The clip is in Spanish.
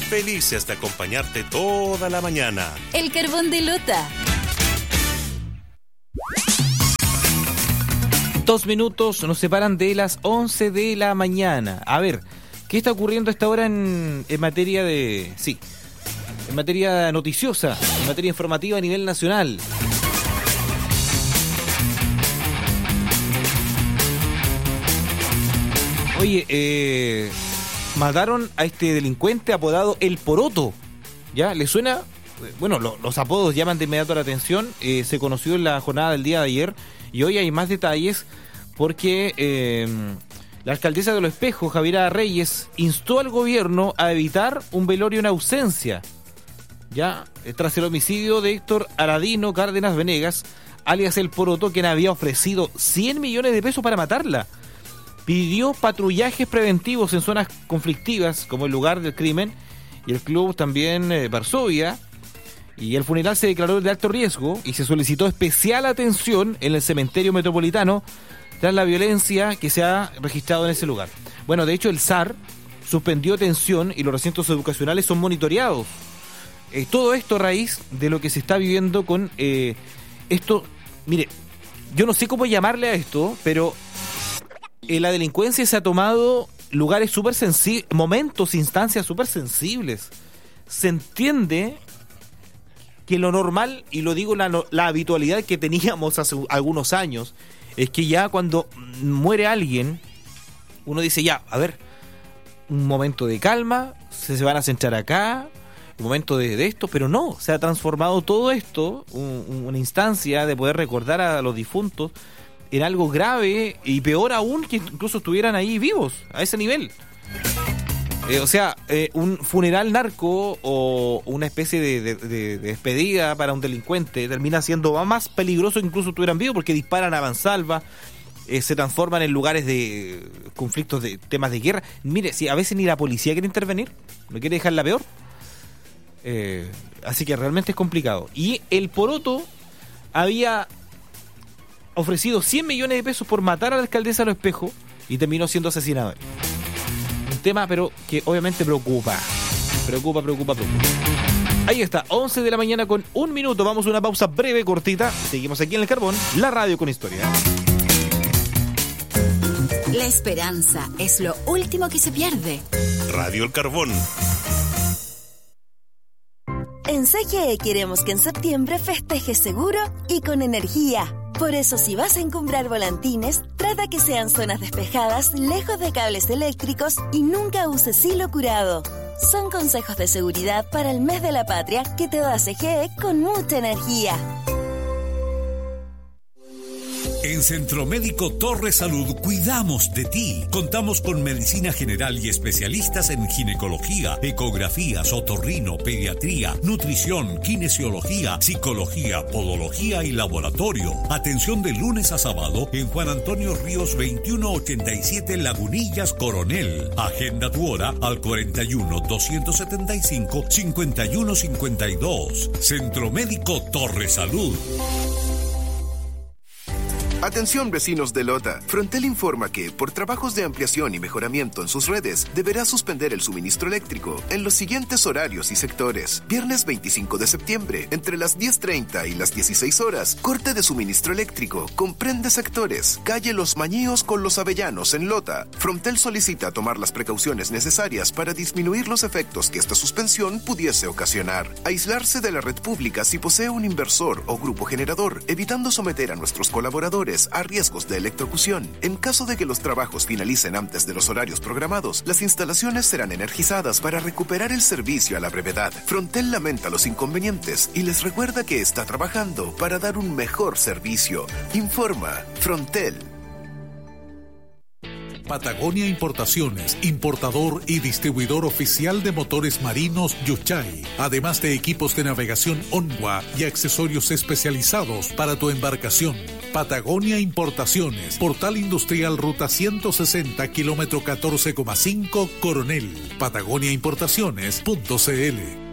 felices de acompañarte toda la mañana. El Carbón de Lota. 2 minutos nos separan de las 11 de la mañana. A ver, ¿qué está ocurriendo a esta hora en materia de... Sí, en materia noticiosa, en materia informativa a nivel nacional? Oye, mataron a este delincuente apodado El Poroto. ¿Ya? ¿Le suena? Bueno, los apodos llaman de inmediato la atención. Se conoció en la jornada del día de ayer y hoy hay más detalles porque la alcaldesa de Los Espejos, Javiera Reyes, instó al gobierno a evitar un velorio en ausencia. Ya, tras el homicidio de Héctor Aradino Cárdenas Venegas, alias El Poroto, quien había ofrecido 100 millones de pesos para matarla. Pidió patrullajes preventivos en zonas conflictivas, como el lugar del crimen, y el club también Varsovia. Y el funeral se declaró de alto riesgo y se solicitó especial atención en el cementerio metropolitano tras la violencia que se ha registrado en ese lugar. Bueno, de hecho el SAR suspendió atención y los recintos educacionales son monitoreados. Todo esto a raíz de lo que se está viviendo con esto. Mire, yo no sé cómo llamarle a esto, pero la delincuencia se ha tomado lugares súper sensibles, momentos, instancias súper sensibles. Se entiende que lo normal, y lo digo la habitualidad que teníamos hace algunos años, es que ya cuando muere alguien, uno dice ya, a ver, un momento de calma, se van a centrar acá, un momento de esto, pero no, se ha transformado todo esto, una instancia de poder recordar a los difuntos, en algo grave y peor aún que incluso estuvieran ahí vivos, a ese nivel. Un funeral narco o una especie de despedida para un delincuente termina siendo más peligroso que incluso estuvieran vivos porque disparan a mansalva, se transforman en lugares de conflictos, de temas de guerra. Mire, si a veces ni la policía quiere intervenir, no quiere dejarla peor. Así que realmente es complicado. Y el Poroto había ofrecido 100 millones de pesos por matar a la alcaldesa de Los Espejos y terminó siendo asesinado. Un tema, pero que obviamente preocupa. Preocupa. Ahí está, 11 de la mañana con 1 minuto. Vamos a una pausa breve, cortita. Seguimos aquí en El Carbón, la radio con historia. La esperanza es lo último que se pierde. Radio El Carbón. En CGE queremos que en septiembre festejes seguro y con energía. Por eso, si vas a encumbrar volantines, trata que sean zonas despejadas, lejos de cables eléctricos y nunca uses hilo curado. Son consejos de seguridad para el mes de la patria que te da CGE con mucha energía. En Centro Médico Torre Salud cuidamos de ti. Contamos con medicina general y especialistas en ginecología, ecografías, otorrino, pediatría, nutrición, kinesiología, psicología, podología y laboratorio. Atención de lunes a sábado en Juan Antonio Ríos 2187 Lagunillas Coronel. Agenda tu hora al 41 275 5152. Centro Médico Torre Salud. Atención vecinos de Lota, Frontel informa que, por trabajos de ampliación y mejoramiento en sus redes, deberá suspender el suministro eléctrico en los siguientes horarios y sectores. Viernes 25 de septiembre, entre las 10:30 y las 16 horas, corte de suministro eléctrico, comprende sectores, calle Los Mañíos con Los Avellanos en Lota. Frontel solicita tomar las precauciones necesarias para disminuir los efectos que esta suspensión pudiese ocasionar. Aislarse de la red pública si posee un inversor o grupo generador, evitando someter a nuestros colaboradores a riesgos de electrocución. En caso de que los trabajos finalicen antes de los horarios programados, las instalaciones serán energizadas para recuperar el servicio a la brevedad. Frontel lamenta los inconvenientes y les recuerda que está trabajando para dar un mejor servicio. Informa Frontel. Patagonia Importaciones, importador y distribuidor oficial de motores marinos Yuchay, además de equipos de navegación Onwa y accesorios especializados para tu embarcación. Patagonia Importaciones, Portal Industrial Ruta 160, kilómetro 14,5, Coronel. patagoniaimportaciones.cl.